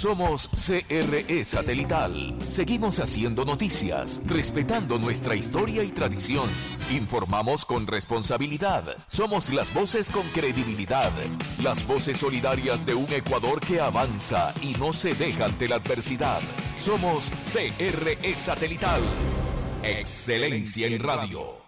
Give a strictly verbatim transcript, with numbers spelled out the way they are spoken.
Somos C R E Satelital. Seguimos haciendo noticias, respetando nuestra historia y tradición. Informamos con responsabilidad. Somos las voces con credibilidad. Las voces solidarias de un Ecuador que avanza y no se deja ante la adversidad. Somos C R E Satelital. Excelencia en radio.